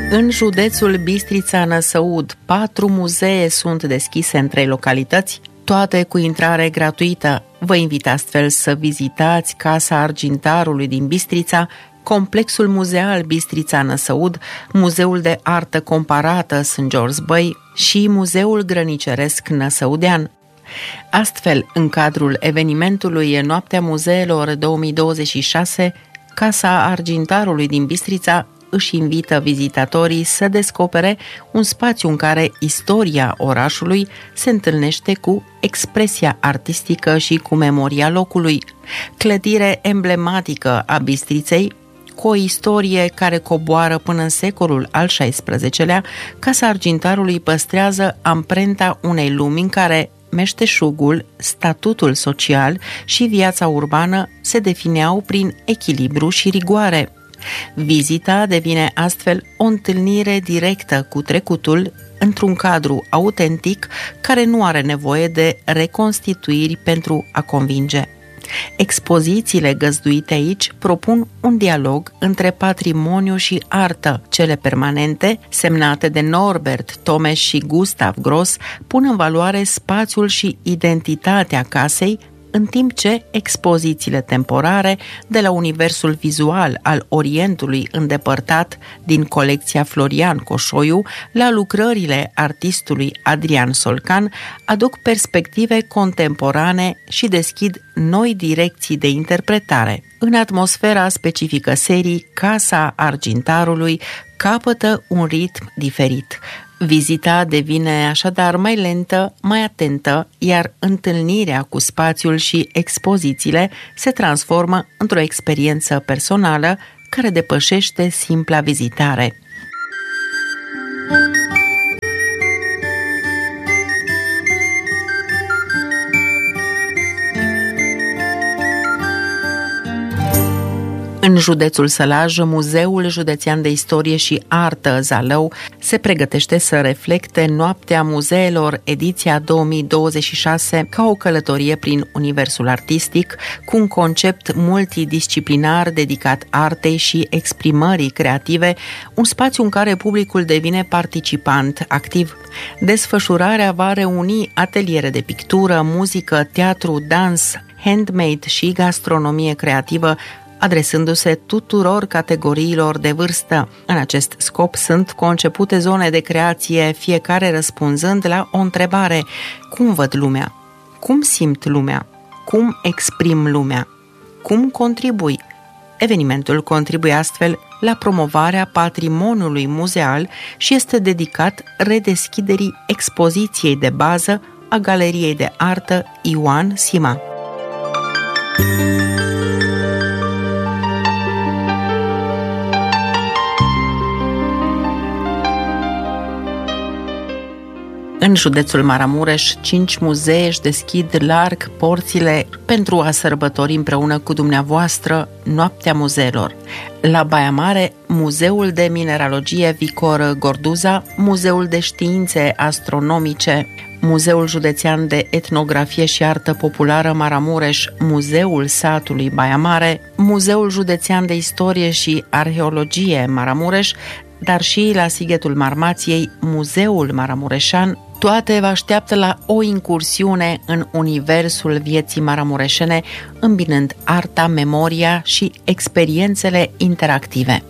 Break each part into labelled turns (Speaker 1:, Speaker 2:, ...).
Speaker 1: În județul Bistrița-Năsăud, 4 muzee sunt deschise în 3 localități, toate cu intrare gratuită. Vă invit astfel să vizitați Casa Argintarului din Bistrița, Complexul Muzeal Bistrița-Năsăud, Muzeul de Artă Comparată St. George's Bay și Muzeul Grăniceresc Năsăudean. Astfel, în cadrul evenimentului Noaptea Muzeelor 2026, Casa Argintarului din Bistrița își invită vizitatorii să descopere un spațiu în care istoria orașului se întâlnește cu expresia artistică și cu memoria locului. Clădire emblematică a Bistriței, cu o istorie care coboară până în secolul al XVI-lea, Casa Argintarului păstrează amprenta unei lumi în care meșteșugul, statutul social și viața urbană se defineau prin echilibru și rigoare. Vizita devine astfel o întâlnire directă cu trecutul într-un cadru autentic care nu are nevoie de reconstituiri pentru a convinge. Expozițiile găzduite aici propun un dialog între patrimoniu și artă. Cele permanente, semnate de Norbert Tomes și Gustav Gross, pun în valoare spațiul și identitatea casei, în timp ce expozițiile temporare de la universul vizual al Orientului îndepărtat din colecția Florian Coșoiu la lucrările artistului Adrian Solcan aduc perspective contemporane și deschid noi direcții de interpretare. În atmosfera specifică serii, Casa Argintarului capătă un ritm diferit. Vizita devine așadar mai lentă, mai atentă, iar întâlnirea cu spațiul și expozițiile se transformă într-o experiență personală care depășește simpla vizitare. În județul Sălaj, Muzeul Județean de Istorie și Artă Zalău se pregătește să reflecte Noaptea Muzeelor ediția 2026 ca o călătorie prin universul artistic, cu un concept multidisciplinar dedicat artei și exprimării creative, un spațiu în care publicul devine participant activ. Desfășurarea va reuni ateliere de pictură, muzică, teatru, dans, handmade și gastronomie creativă, adresându-se tuturor categoriilor de vârstă. În acest scop sunt concepute zone de creație, fiecare răspunzând la o întrebare: cum văd lumea? Cum simt lumea? Cum exprim lumea? Cum contribui? Evenimentul contribuie astfel la promovarea patrimoniului muzeal și este dedicat redeschiderii expoziției de bază a Galeriei de Artă Ioan Sima. În județul Maramureș, 5 muzee își deschid larg porțile pentru a sărbători împreună cu dumneavoastră Noaptea Muzeelor. La Baia Mare, Muzeul de Mineralogie Vicor Gorduza, Muzeul de Științe Astronomice, Muzeul Județean de Etnografie și Artă Populară Maramureș, Muzeul Satului Baia Mare, Muzeul Județean de Istorie și Arheologie Maramureș, dar și la Sighetul Marmației, Muzeul Maramureșan, toate vă așteaptă la o incursiune în universul vieții maramureșene, îmbinând arta, memoria și experiențele interactive.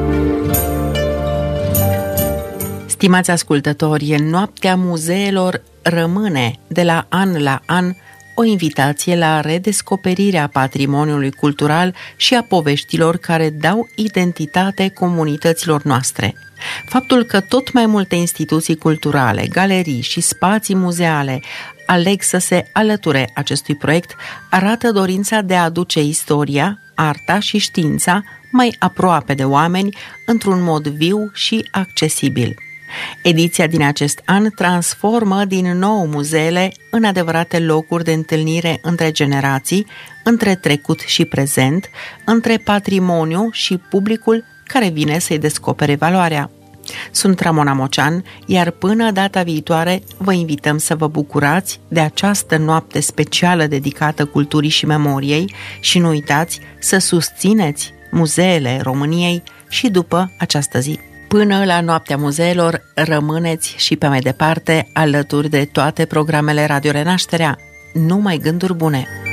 Speaker 1: Stimați ascultători, Noaptea Muzeelor rămâne de la an la an o invitație la redescoperirea patrimoniului cultural și a poveștilor care dau identitate comunităților noastre. Faptul că tot mai multe instituții culturale, galerii și spații muzeale aleg să se alăture acestui proiect arată dorința de a aduce istoria, arta și știința mai aproape de oameni într-un mod viu și accesibil. Ediția din acest an transformă din nou muzeele în adevărate locuri de întâlnire între generații, între trecut și prezent, între patrimoniu și publicul care vine să-i descopere valoarea. Sunt Ramona Mocean, iar până data viitoare vă invităm să vă bucurați de această noapte specială dedicată culturii și memoriei și nu uitați să susțineți muzeele României și după această zi. Până la Noaptea Muzeelor, rămâneți și pe mai departe alături de toate programele Radio Renașterea. Numai gânduri bune!